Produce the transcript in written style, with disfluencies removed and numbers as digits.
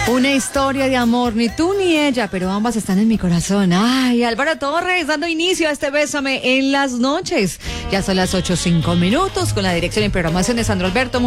Una historia de amor, ni tú ni ella, pero ambas están en mi corazón. Ay, Álvaro Torres, dando inicio a este Bésame en las noches. Ya son las 8:05 con la dirección y programación de Sandro Alberto.